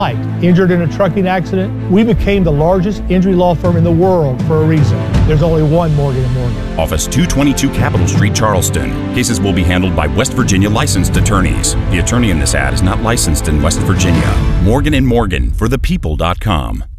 Injured in a trucking accident, we became the largest injury law firm in the world for a reason. There's only one Morgan & Morgan. Office 222 Capitol Street, Charleston. Cases will be handled by West Virginia licensed attorneys. The attorney in this ad is not licensed in West Virginia. Morgan & Morgan for thepeople.com.